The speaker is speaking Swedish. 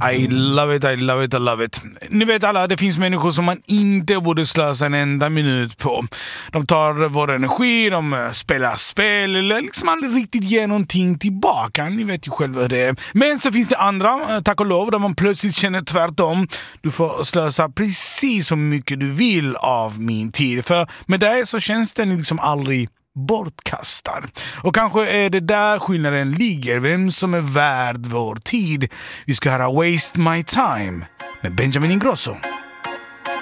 I love it, I love it, I love it. Ni vet alla, det finns människor som man inte borde slösa en enda minut på. De tar vår energi, de spelar spel eller liksom aldrig riktigt ger någonting tillbaka. Ni vet ju själva hur det är. Men så finns det andra, tack och lov, där man plötsligt känner tvärtom. Du får slösa precis så mycket du vill av min tid. För med dig så känns den liksom aldrig bortkastad. Och kanske är det där skillnaden ligger, vem som är värd vår tid. Vi ska höra Waste My Time med Benjamin Ingrosso.